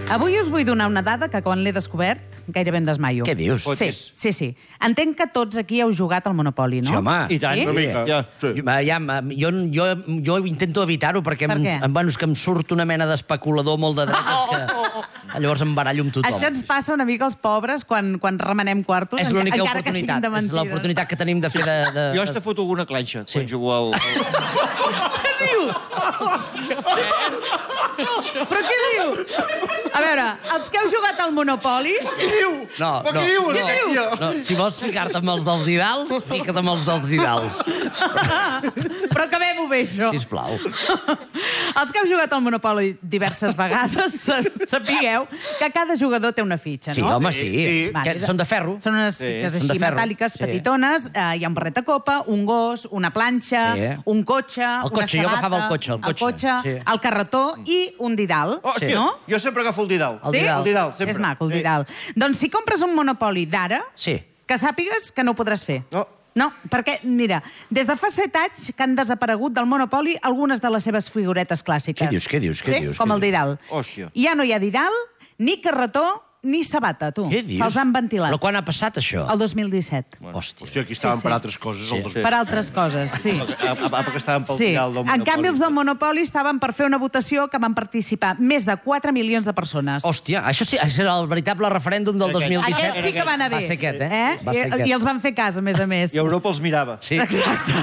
Avui us vull donar una dada que quan l'he descobert gairebé em desmaio. Què dius? Sí. Entenc que tots aquí heu jugat al Monopoli, no? Sí, home. I tant, una mica. Jo intento evitar-ho perquè és que em surt una mena d'especulador molt de dretes que llavors em barallo amb tothom. Això ens passa una mica als pobres quan remenem quartos, és l'única encara que siguin de mentides. És l'oportunitat que tenim de fer de... Jo has fotut alguna clanxa quan jugo al... Què diu? Hòstia. Però què diu? A veure, els que heu jugat al Monopoli... Què diu? No. Si vols ficar-te amb els dels didals, fica't amb els dels didals. Però acabem-ho bé, això. Sisplau. Els que heu jugat al Monopoli diverses vegades sapigueu que cada jugador té una fitxa, no? Sí, home, sí. Són de ferro. Són unes fitxes així metàl·liques, petitones. Hi ha un barret de copa, un gos, una planxa, un cotxe, una sabata... Jo agafava el cotxe. El carretó i un didal, no? Jo sempre agafo el didal. Sí? El didal, sempre. És maco, el didal. Doncs si compres un Monopoli d'ara, Sí. que sàpigues que no ho podràs fer. No, perquè, mira, des de fa 7 anys que han desaparegut del Monopoli algunes de les seves figuretes clàssiques. Què dius? Com el didal. Hòstia. Ja no hi ha didal, ni carretó, ni sabata, tu. Què dius? Se'ls han ventilat. Però quan ha passat, això? El 2017. Hòstia, aquí estàvem per altres coses. Per altres coses, sí. Perquè estàvem pel final del Monopoli. En canvi, els del Monopoli estaven per fer una votació que van participar més de 4 milions de persones. Hòstia, això sí, és el veritable referèndum del 2017. Aquest sí que va anar bé. Va ser aquest, eh? I els van fer cas, a més a més. I Europa els mirava. Sí. Exacte.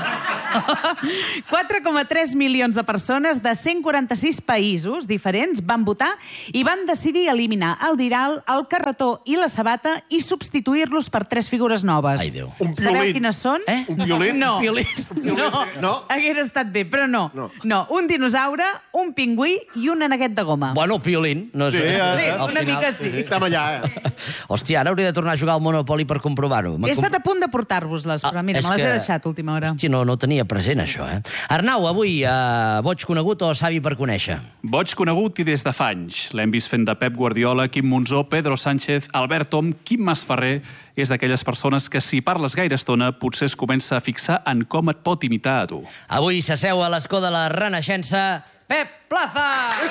4,3 milions de persones de 146 països diferents van votar i van decidir eliminar el didal, el carretó i la sabata i substituir-los per 3 figures noves. Ai, Déu. Un Sabeu piolín. quines són? Un piolín? No. No? Haguera estat bé, però no. Un dinosaure, un pingüí i un aneguet de goma. Bueno, piolín. No és... Sí, una mica sí. Estem allà, Hòstia, ara hauria de tornar a jugar al Monopoli per comprovar-ho. He estat a punt de portar-vos-les, però mira, me les he deixat a última hora. Hòstia, no tenia present, això, eh? Arnau, avui, boig conegut o savi per conèixer? Boig conegut i des de fa anys. L'hem vist fent de Pep Guardiola, Quim Monzó, Pedro Sánchez, Albert Tom, Quim Masferrer. És d'aquelles persones que, si parles gaire estona, potser es comença a fixar en com et pot imitar a tu. Avui s'asseu a l'escó de la Renaixença, Pep Plaza!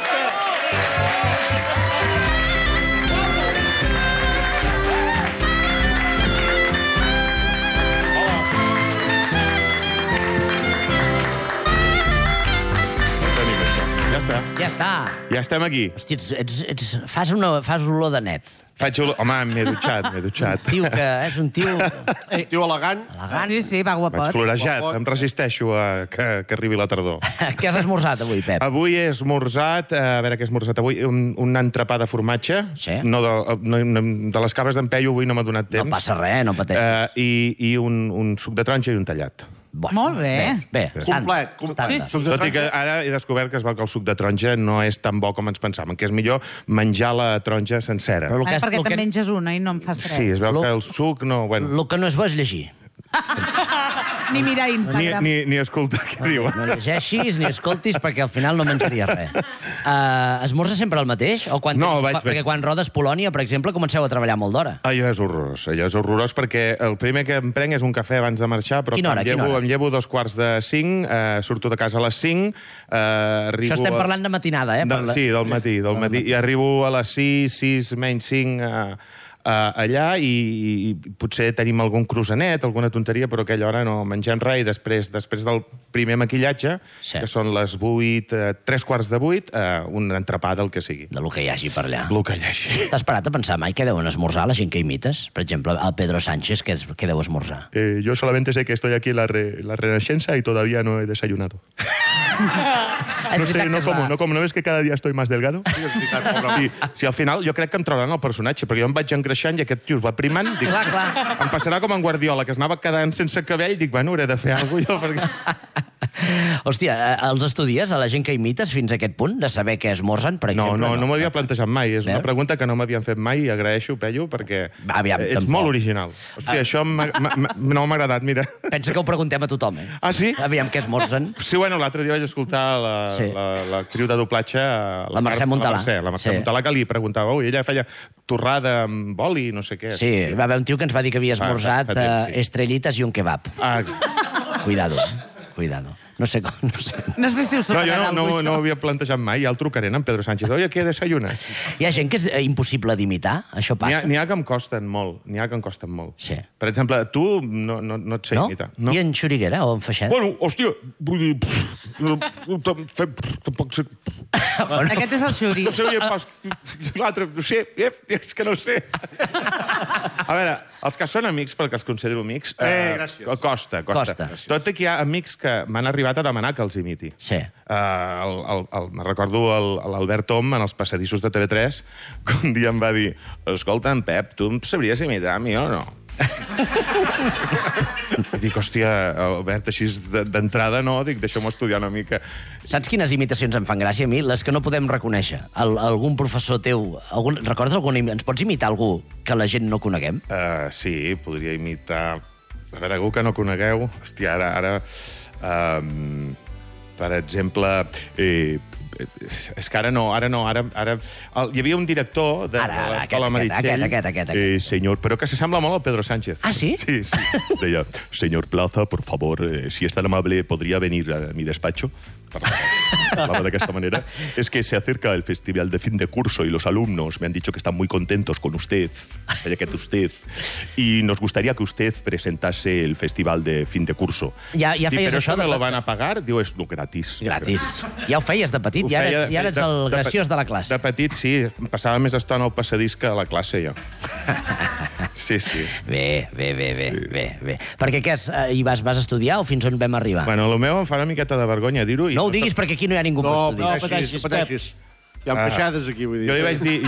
Ja està. Ja estem aquí. Hòstia, fas olor de net. Faig olor... Home, m'he dutxat. Tio que és un tio... Tio elegant. Sí, va guapot. Vaig florejat. Em resisteixo a que arribi la tardor. Què has esmorzat avui, Pep? Avui he esmorzat... A veure què he esmorzat avui. Un entrepà de formatge. Sí. No, de les cabres d'en Peyu avui no m'ha donat temps. No passa res, no pateixis. I un suc de taronja i un tallat. Molt bé. Bé, Complet. Tot i que ara he descobert que es veu que el suc de taronja no és tan bo com ens pensàvem, que és millor menjar la taronja sencera. Perquè te'n menges una i no em fas res. Sí, es veu que el suc no... El que no és bo és llegir. Ni mirar Instagram. Ni escoltar què diuen. No llegeixis ni escoltis perquè al final no menjaries res. Esmorza sempre el mateix? O perquè quan rodes Polònia, per exemple, comenceu a treballar molt d'hora. Allò és horrorós, perquè el primer que em prenc és un cafè abans de marxar, però Quina hora? Em llevo 2:45, surto de casa a les 5, arribo... Això estem parlant de matinada, eh? Sí, del matí, i arribo a les 6 menys 5... allà i potser tenim algun croissanet, alguna tonteria, però a aquella hora no mengem res i després del primer maquillatge, que són les 8, 3:15, un entrepà del que sigui. Del que hi hagi per allà. Del que hi hagi. T'has parat a pensar mai què deuen esmorzar la gent que imites? Per exemple, el Pedro Sánchez, què deu esmorzar? Yo solamente sé que estoy aquí en la Renaixença y todavía no he desayunado. No como, ¿no ves que cada día estoy más delgado? I si al final jo crec que em trauran el personatge, perquè jo em vaig engreixant i aquest tio es va primant. Dic, clar. Em passarà com en Guardiola, que es anava quedant sense cabell. Dic, bueno, hauré de fer alguna cosa jo. Perquè... Hòstia, els estudies, a la gent que imites fins a aquest punt, de saber què esmorzen, per exemple? No m'havia plantejat mai. És una pregunta que no m'havien fet mai i agraeixo, Peyu, perquè ets molt original. Hòstia, això no m'ha agradat, mira. Pensa que ho preguntem a tothom, eh? Ah, sí? Aviam què esmorzen. Sí, bueno, l'altre dia vaig escoltar l'actriu de doblatge... La Mercè Montalà. La Mercè Montalà, que li preguntava, ella feia torrada amb oli, no sé què. Sí, va haver un tio que ens va dir que havia esmorzat estrellites i un kebab. Cuidado. No sé com... No sé si us sonarà No, jo no ho havia plantejat mai. Ja el trucaré en Pedro Sánchez. Oye, què desayunes? Hi ha gent que és impossible d'imitar? Això passa? N'hi ha que em costen molt. Sí. Per exemple, tu no et sé imitar. No? I en Xuriguera o en Feixet? Bueno, hòstia, vull dir... Tampoc sé... Aquest és el Xuri. No sé pas... L'altre, no sé, és que no sé. A veure, els que són amics, perquè els considero amics... Gràcies. Costa. Tot i que hi ha amics que m'han arribat a demanar que els imiti. Sí. Me recordo l'Albert Tom, en els passadissos de TV3, que un dia em va dir: escolta, en Pep, tu em sabries imitar a mi o no? I dic, hòstia, Albert, així d'entrada no, dic, deixa'm estudiar una mica. Saps quines imitacions em fan gràcia a mi? Les que no podem reconèixer. Algun professor teu... Recordes alguna... Ens pots imitar algú que la gent no coneguem? Sí, podria imitar... A veure, algú que no conegueu... Hòstia, ara... per exemple... És que ara no. Hi havia un director de l'Escola Meritxell... Aquest. Senyor, però que s'assembla molt al Pedro Sánchez. Ah, sí? Sí. Deia, señor Plaza, por favor, si es tan amable, ¿podría venir a mi despacho? Hablaba de esta manera. Es que se acerca el festival de fin de curso y los alumnos me han dicho que están muy contentos con usted, y nos gustaría que usted presentase el festival de fin de curso. Ja feies però això me lo van a pagar? Diu, és gratis. Gratis. Ja ho feies de petit, ja eres el graciós de la classe. De petit, sí. Passava més estona al passadís que a la classe, jo. Sí. Bé. Perquè què, hi vas estudiar o fins on vam arribar? Bueno, el meu em fa una miqueta de vergonya dir-ho. No ho diguis perquè aquí no hi ha ningú per estudiar. No pateixis. Hi ha peixades aquí, vull dir. Jo li vaig dir,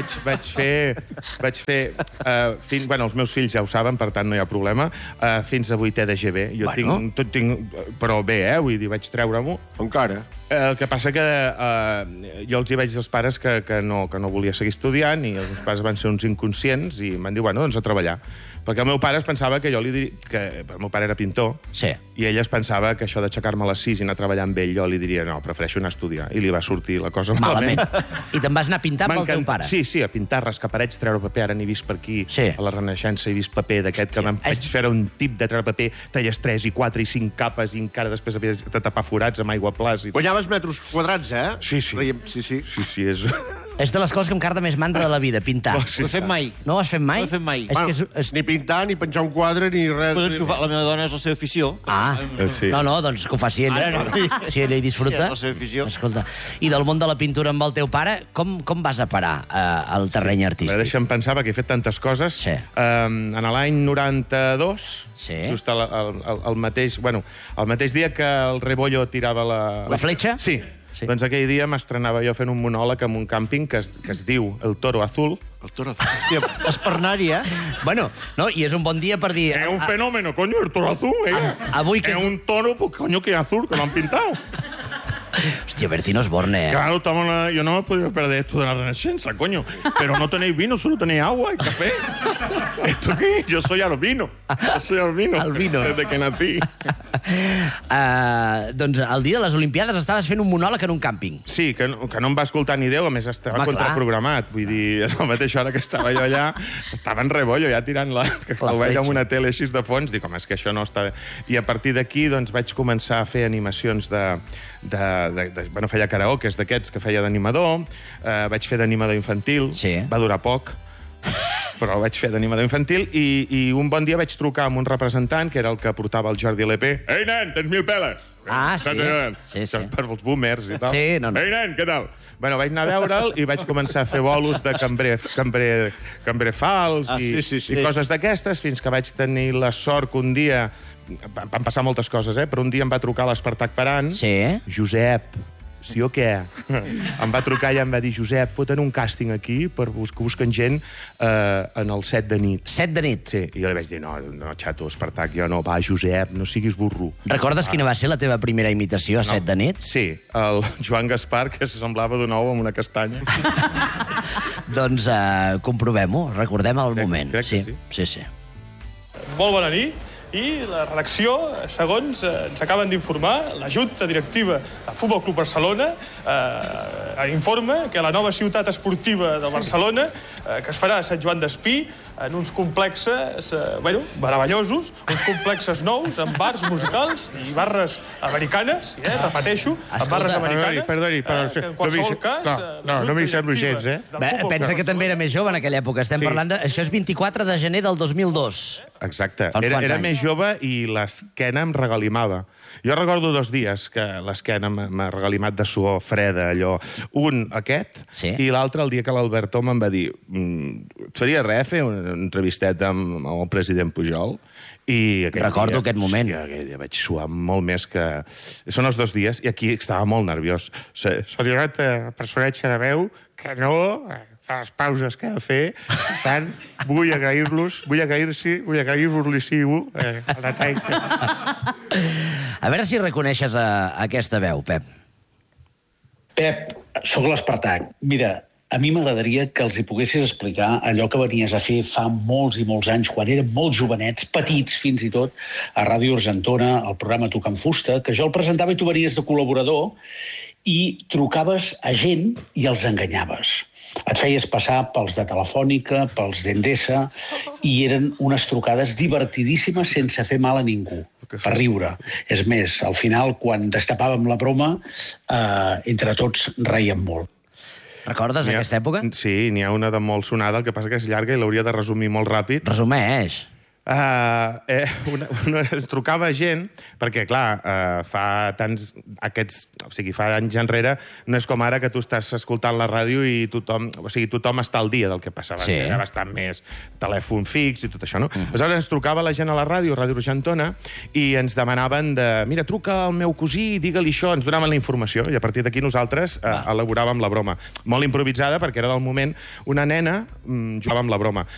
vaig fer bueno, els meus fills ja ho saben, per tant no hi ha problema, fins a 8è de GB. Jo tinc, però bé, vull dir, vaig treure-m'ho. Encara. El que passa que jo els hi vaig dir als pares que no volia seguir estudiant, i els meus pares van ser uns inconscients i m'han dit, bueno, doncs a treballar. Perquè el meu pare es pensava que jo li diria... El meu pare era pintor, sí. I ell es pensava que això d'aixecar-me a les 6 i anar a treballar amb ell, jo li diria, no, prefereixo anar a estudiar. I li va sortir la cosa malament. I te'n vas anar a pintar pel teu pare? Sí, a pintar, rascar parets, treure paper. Ara n'he vist per aquí, a la Renaixença, he vist paper d'aquest, que vaig fer un tip de treure paper, treies 3 i 4 i 5 capes i encara després havies de tapar forats amb aigua plàs. Guanyaves metres quadrats, eh? Sí. Sí, és de les coses que em carda més mandra de la vida, pintar. No ho he fet mai. No ho has fet mai? No ho he fet mai. És ni pintar, ni penjar un quadre, ni res. La meva dona és la seva afició. Sí. No, doncs que ho faci ella. Si ella hi disfruta. Sí, és la seva afició. Escolta, i del món de la pintura amb el teu pare, com vas a parar al terreny artístic? Deixa'm pensar, perquè he fet tantes coses. Sí. En l'any 92, just el mateix dia que el Rebollo tirava la fletxa? Sí. Doncs aquell dia m'estrenava jo fent un monòleg en un càmping que es diu El Toro Azul. El Toro Azul. Hòstia, és per anar-hi, Bueno, no, i és un bon dia per dir... Es un fenómeno, coño, el Toro Azul, Avui que es un toro, pues coño, que azul, que lo han pintado. Hostia, Bertino Osborne, Claro, yo no me he podido perder esto de la Renaixença, coño. Pero no tenéis vino, solo tenéis agua y café. ¿Esto qué? Yo soy albino. Albino. Desde que nací. Doncs el dia de les Olimpiades estaves fent un monòleg en un càmping. Sí, que no em va escoltar ni Déu, a més estava contraprogramat. Vull dir, a la mateixa hora que estava jo allà, estava en Rebollo, ja tirant que ho veia amb una tele així de fons, dic, home, és que això no està bé. I a partir d'aquí, doncs, vaig començar a fer animacions bueno, feia karaokes d'aquests que feia d'animador, vaig fer d'animador infantil, va durar poc, però vaig fer d'animador infantil, i un bon dia vaig trucar amb un representant, que era el que portava el Jordi LP. Ei, nen, tens 1000 peles! Sí. Això és per als boomers i tal. Sí, no. Ei, nen, què tal? Bueno, vaig anar a veure'l i vaig començar a fer bolos de cambrer fals i coses d'aquestes, fins que vaig tenir la sort que un dia... Van passar moltes coses, però un dia em va trucar l'Espartac Paran. Josep, sí o què? Em va trucar i em va dir, Josep, foten un càsting aquí que busquen gent en el 7 de nit. 7 de nit? Sí, i jo li vaig dir, no, xato, Espartac, jo no, va, Josep, no siguis burro. Recordes quina va ser la teva primera imitació a 7 de nit? Sí, el Joan Gaspar, que semblava d'un ou amb una castanya. Doncs comprovem-ho, recordem el moment. Crec que sí. Sí. Molt bona nit. i la redacció, segons ens acaben d'informar, la Junta Directiva del Futbol Club Barcelona informa que la nova ciutat esportiva de Barcelona, que es farà a Sant Joan d'Espí, en uns complexes, meravellosos, uns complexes nous, amb bars musicals i barres americanes, repeteixo, amb barres americanes. Perdoni, però que en qualsevol cas... No m'hi semblo gens, eh? Pensa que també era més jove en aquella època. Estem parlant de... Això és 24 de gener del 2002. Exacte. Era més jove i l'esquena em regalimava. Jo recordo 2 dies que l'esquena m'ha regalimat de suor freda, allò. Un, aquest, i l'altre el dia que l'Alberto me'n va dir et faria res fer una entrevisteta amb el president Pujol? Recordo aquest moment. Hòstia, aquell dia vaig suar molt més que... Són els 2 dies i aquí estava molt nerviós. Se li ha anat el personatge de veu que no fa les pauses que ha de fer. Per tant, vull agrair-vos el detall. A veure si reconeixes aquesta veu, Pep. Pep, sóc l'Espartac. Mira, a mi m'agradaria que els hi poguessis explicar allò que venies a fer fa molts i molts anys, quan érem molt jovenets, petits fins i tot, a Ràdio Argentona, al programa Tocant Fusta, que jo el presentava i tu venies de col·laborador i trucaves a gent i els enganyaves. Et feies passar pels de Telefònica, pels d'Endesa, i eren unes trucades divertidíssimes sense fer mal a ningú, per riure. És més, al final, quan destapàvem la broma, entre tots reiem molt. Recordes aquesta època? Sí, n'hi ha una de molt sonada, el que passa que és llarga i l'hauria de resumir molt ràpid. Resumeix. Trucava gent, perquè, clar, fa anys enrere, no és com ara que tu estàs escoltant la ràdio i tothom està al dia del que passava. Era bastant més telèfon fix i tot això, no? Aleshores ens trucava la gent a la ràdio, Ràdio Argentona, i ens demanaven mira, truca al meu cosí i digue-li això, ens donaven la informació, i a partir d'aquí nosaltres elaboràvem la broma. Molt improvisada, perquè era del moment, una nena jugava amb la broma.